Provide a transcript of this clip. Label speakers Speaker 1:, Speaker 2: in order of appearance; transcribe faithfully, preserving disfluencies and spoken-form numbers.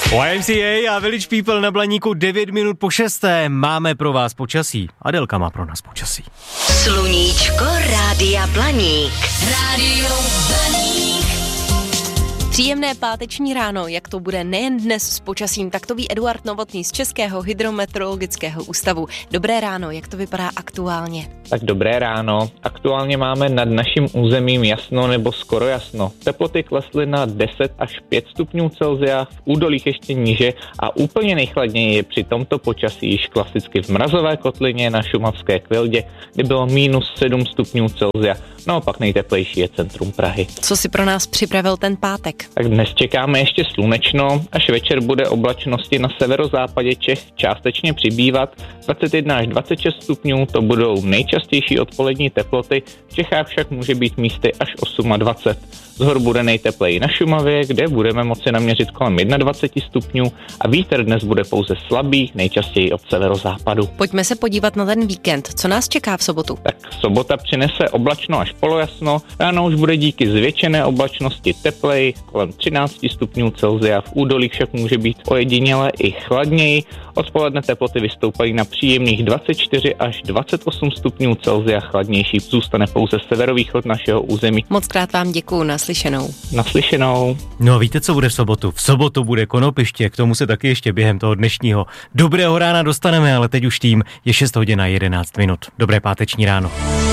Speaker 1: Y M C A a Village People na Blaníku devět minut po šesté. Máme pro vás počasí. Adelka má pro nás počasí.
Speaker 2: Sluníčko Rádia Blaník. Rádio Blaník.
Speaker 3: Příjemné páteční ráno, jak to bude nejen dnes s počasím, tak to ví Eduard Novotný z Českého hydrometeorologického ústavu. Dobré ráno, jak to vypadá aktuálně?
Speaker 4: Tak dobré ráno. Aktuálně máme nad naším územím jasno nebo skoro jasno. Teploty klesly na deset až pět stupňů Celsia, v údolích ještě níže a úplně nejchladněji je při tomto počasí již klasicky v mrazové kotlině na šumavské Kvildě, kdy bylo minus sedm stupňů Celsia. Naopak nejteplejší je centrum Prahy.
Speaker 3: Co si pro nás připravil ten pátek?
Speaker 4: Tak dnes čekáme ještě slunečno, až večer bude oblačnosti na severozápadě Čech částečně přibývat. dvacet jedna až dvacet šest stupňů to budou nejčastější odpolední teploty, v Čechách však může být místy až dvacet osm. Zhor bude nejtepleji na Šumavě, kde budeme moci naměřit kolem dvacet jedna stupňů a vítr dnes bude pouze slabý, nejčastěji od severozápadu.
Speaker 3: Pojďme se podívat na ten víkend. Co nás čeká v sobotu?
Speaker 4: Tak sobota přinese oblačno až polojasno, ráno už bude díky zvětšené oblačnosti teplej, kolem třináct stupňů Celsia, v údolí však může být ojediněle i chladněji. Odpoledne teploty vystoupají na příjemných dvacet čtyři až dvacet osm stupňů Celsia, chladnější zůstane pouze severovýchod našeho území.
Speaker 3: Moc krát vám děkuju, naslyšenou.
Speaker 4: Naslyšenou.
Speaker 1: No a víte, co bude v sobotu? V sobotu bude konopiště, k tomu se taky ještě během toho dnešního dobrého rána dostaneme, ale teď už tým je šest hodin a jedenáct minut. Dobré páteční ráno.